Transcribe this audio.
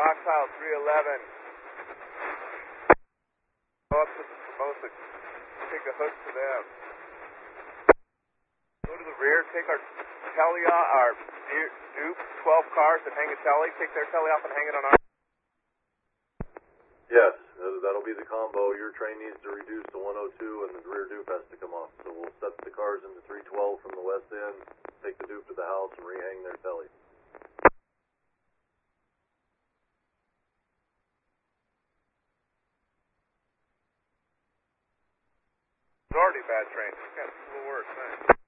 stockpile 311. Go up to Formosa. Take a hook to them. Go to the rear. Take our telly off, our Duke 12 cars that hang a telly. Take their telly off and hang it on our. Yes, that'll be the combo. Your train needs to reduce to 102 and the rear dupe has to come off. So we'll set the cars into 312 from the west end, take the dupe to the house and rehang their telly. It's already a bad train. It's got a little worse, thanks.